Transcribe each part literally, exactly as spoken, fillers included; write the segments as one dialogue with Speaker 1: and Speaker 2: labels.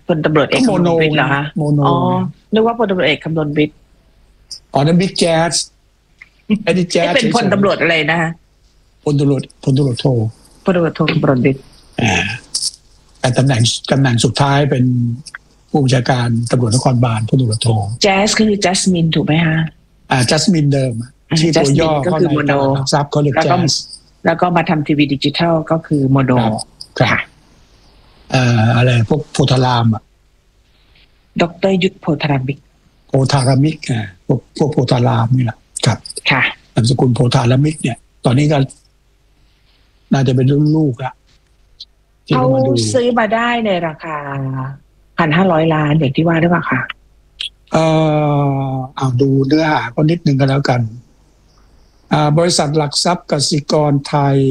Speaker 1: พลตำรวจเอกคำนวณวิทย์เหรอคะ
Speaker 2: โมโน
Speaker 1: อ๋อนึกว่าพลตำรวจเอกคำนวณวิทย์
Speaker 2: อ๋อนั่นบิ๊กแจ๊สไอ้นี่แจ๊ส
Speaker 1: เป็นพลตำรวจอะไรนะ
Speaker 2: พลตำรวจพลตำรวจโท
Speaker 1: พลตำรวจโทคำนวณวิทย์
Speaker 2: อ่าแต่ตำแหน่งตำแหน่งสุดท้ายเป็นผู้บัญชาการตำรวจนครบาลพลตำรวจโท
Speaker 1: แจ๊สคือจัสมินถูกไหมคะ
Speaker 2: อ่าจัสมินเดิมชื่อตัวย่อ
Speaker 1: ก็คือโมโน
Speaker 2: ซับเขาเรียกแจ๊ส
Speaker 1: แล้วก็มาทำทีวีดิจิทัลก็คือโมโน
Speaker 2: ค่ะเอ่ออะไรพวกโพธารามอ่ะ
Speaker 1: ดรยุทธโพธารามิก
Speaker 2: โพธารามิกอ่าพวกพวกโพธารามนี่แหละครับ
Speaker 1: ค่ะ
Speaker 2: นามสกุลโพธารามิกเนี่ยตอนนี้ก็น่าจะเป็นรุ่นลูกละ
Speaker 1: เขาซื้อมาได้ในราคาพันห้าร้อยล้านอย่างที่ว่าหรือเปล่าคะ
Speaker 2: เอ่อเอาดูเนื้อหาก็นิดนึงกันแล้วกันอ่าบริษัทหลักทรัพย์กสิกรไทย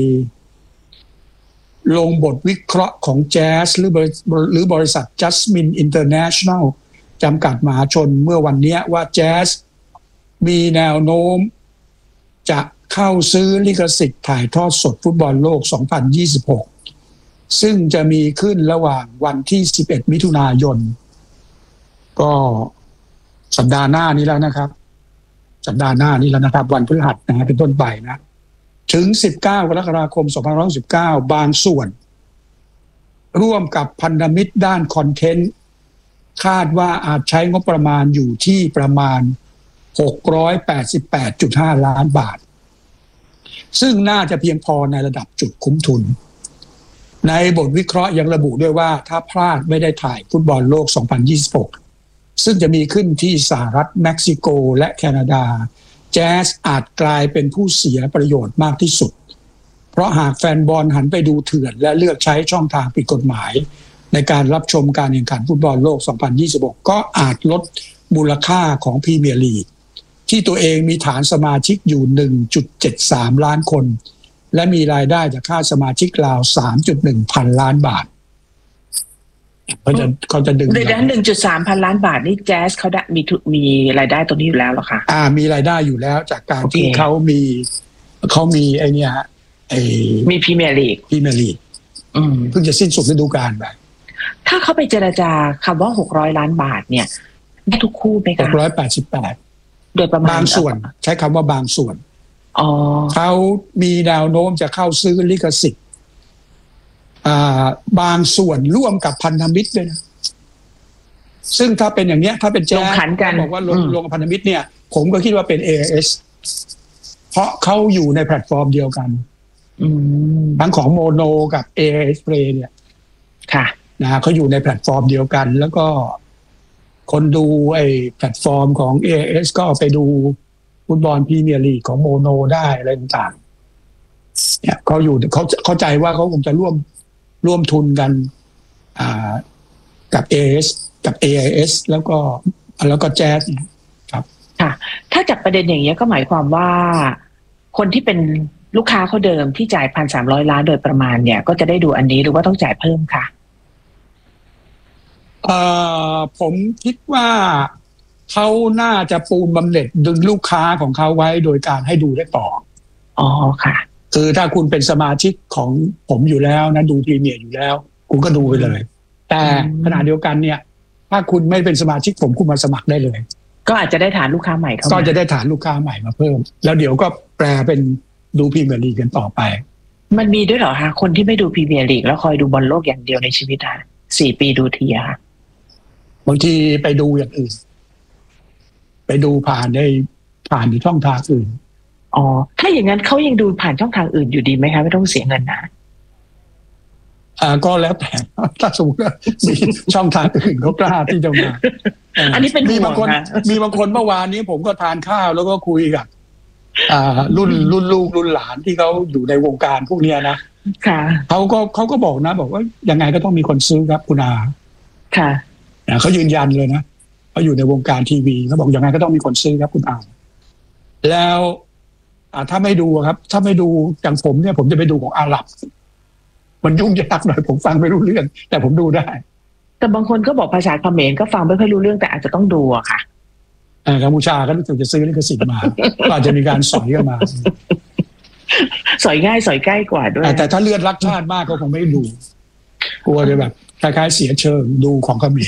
Speaker 2: ลงบทวิเคราะห์ของแจ๊สหรือบริหรือบริษัท Jasmine International จำกัดมหาชนเมื่อวันนี้ว่าแจ๊สมีแนวโน้มจะเข้าซื้อลิขสิทธิ์ถ่ายทอดสดฟุตบอลโลกสองพันยี่สิบหกซึ่งจะมีขึ้นระหว่างวันที่สิบเอ็ดมิถุนายนก็สัปดาห์หน้านี้แล้วนะครับสัปดาห์หน้านี้แล้วนะครับวันพฤหัสนะฮะเป็นต้นไปนะถึงสิบเก้ากรกฎาคมสองพันห้าร้อยสิบเก้าบางส่วนร่วมกับพันธมิตรด้านคอนเทนต์คาดว่าอาจใช้งบประมาณอยู่ที่ประมาณ หกร้อยแปดสิบแปดจุดห้า ล้านบาทซึ่งน่าจะเพียงพอในระดับจุดคุ้มทุนในบทวิเคราะห์ยังระบุด้วยว่าถ้าพลาดไม่ได้ถ่ายฟุตบอลโลกสองพันยี่สิบหกซึ่งจะมีขึ้นที่สหรัฐเม็กซิโกและแคนาดาแจ๊สอาจกลายเป็นผู้เสียประโยชน์มากที่สุดเพราะหากแฟนบอลหันไปดูเถื่อนและเลือกใช้ช่องทางผิดกฎหมายในการรับชมการแข่งขันฟุตบอลโลกสองพันยี่สิบหกก็อาจลดมูลค่าของพรีเมียร์ลีกที่ตัวเองมีฐานสมาชิกอยู่ หนึ่งจุดเจ็ดสาม ล้านคนและมีรายได้จากค่าสมาชิกราว สามจุดหนึ่ง พันล้านบาทเขาจะเขาจะดึง
Speaker 1: เดือนละ หนึ่งจุดสาม พันล้านบาทนี่แจ๊สเขาได้มีมีรายได้ตรงนี้อยู่แล้วหรอคะ
Speaker 2: อ่ามีรายได้อยู่แล้วจากการ okay. ที่เขามีเขามีไอเนี้ยไอ
Speaker 1: มีพรีเมียร์ลีก
Speaker 2: พรีเมียร์ลีกเพิ่งจะสิ้นสุดฤดูกาลไป
Speaker 1: ถ้าเขาไปเจรจาคำว่าหกร้อยล้านบาทเนี่ยได้ทุกคู่ไหมคะ
Speaker 2: หกร้อยแปดสิบแปด
Speaker 1: โดยประมาณ
Speaker 2: บางส่วนใช้คำว่าบางส่วน
Speaker 1: อ๋อ
Speaker 2: เขามีแนวโน้มจะเข้าซื้อลิขสิทธิ์อ่าบางส่วนร่วมกับพันธมิตรด้วยนะซึ่งถ้าเป็นอย่างเนี้ยถ้าเป็นแจ๊สบอกว่าลงลงกับพันธมิตรเนี่ยผมก็คิดว่าเป็น เอ เอส เพราะเขาอยู่ในแพลตฟอร์มเดียวกันทั้งของโมโนกับ เอ เอส Play เนี่ย
Speaker 1: ค่ะ
Speaker 2: นะเขาอยู่ในแพลตฟอร์มเดียวกันแล้วก็คนดูไอ้แพลตฟอร์มของ เอ เอส ก็ไปดูฟุตบอลพรีเมียร์ลีกของโมโนได้อะไรต่างๆเนี่ยเขาอยู่เขาเข้าใจว่าเขาคงจะร่วมร่วมทุนกันอ่ากับ เอ เอส กับ เอ ไอ เอส แล้วก็แล้วก็แจ๊สครับ
Speaker 1: ค่ะถ้าจากประเด็นอย่างนี้ก็หมายความว่าคนที่เป็นลูกค้าเขาเดิมที่จ่าย หนึ่งพันสามร้อย ล้านโดยประมาณเนี่ยก็จะได้ดูอันนี้หรือว่าต้องจ่ายเพิ่มค่ะ
Speaker 2: เอ่อผมคิดว่าเขาน่าจะปูนบำเหน็จดึงลูกค้าของเขาไว้โดยการให้ดูได้ต่อ
Speaker 1: อ๋อค่ะ
Speaker 2: คือถ้าคุณเป็นสมาชิกของผมอยู่แล้วนะดูพรีเมียร์อยู่แล้วคุณก็ดูไปเลยแต่ขณะเดียวกันเนี่ยถ้าคุณไม่เป็นสมาชิกผมคุณมาสมัครได้เลย
Speaker 1: ก็อาจจะได้ฐานลูกค้าใหม่เข้ามา
Speaker 2: ก็จะได้ฐานลูกค้าใหม่มาเพิ่มแล้วเดี๋ยวก็แปลเป็นดูพรีเมียร์ลีกกันต่อไป
Speaker 1: มันมีด้วยเหรอคะคนที่ไม่ดูพรีเมียร์ลีกแล้วคอยดูบอลโลกอย่างเดียวในชีวิตอ่ะสี่ปีดูทีอะ
Speaker 2: บางทีไปดูอย่างอื่นไปดูผ่านในผ่านในช่องทางอื่น
Speaker 1: อ๋อถ้าอย่างนั้นเขายังดูผ่านช่องทางอื่นอยู่ดีไหมคะไม่ต้องเสียเงินนะ
Speaker 2: อ่าก็แล้วแต่ถ้าสมมติว่ามีช่องทางอื่นเขากล้าที่จะมา
Speaker 1: อันนี้เป็น
Speaker 2: มีบางคนมีบางคนเมื่อวานนี้ผมก็ทานข้าวแล้วก็คุยกับอ่ารุ่นรุ่นลูกรุ่นหลานที่เขาอยู่ในวงการพวกนี้นะ
Speaker 1: ค่ะ
Speaker 2: เขาก็เขาก็บอกนะบอกว่ายังไงก็ต้องมีคนซื้อครับคุณอา
Speaker 1: ค่ะ
Speaker 2: เขายืนยันเลยนะเขาอยู่ในวงการทีวีเขาบอกยังไงก็ต้องมีคนซื้อครับคุณอาแล้วถ้าไม่ดูครับถ้าไม่ดูอย่างผมเนี่ยผมจะไปดูของอาหรับมันยุ่งยากหน่อยผมฟังไม่รู้เรื่องแต่ผมดูได้
Speaker 1: แต่บางคนก็บอกภาษาเขมรก็ฟังไม่ค่อยรู้เรื่องแต่อาจจะต้องดูอะค่ะ
Speaker 2: กัมพูชาก็รู้สึกจะซื้อลิขสิทธิ์มาก็อาจจะมีการสอยกันมา
Speaker 1: สอยง่ายสอยใกล้กว่าด้วย
Speaker 2: แต่ถ้าเลือดรักชาติมากก็คงไม่ดูกลัวจะแบบคล้ายๆเสียเชิงดูของเขมร